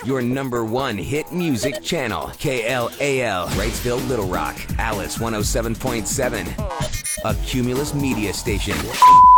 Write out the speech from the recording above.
Your #1 hit music channel. KLAL, Wrightsville, Little Rock. Alice 107.7. A Cumulus media station.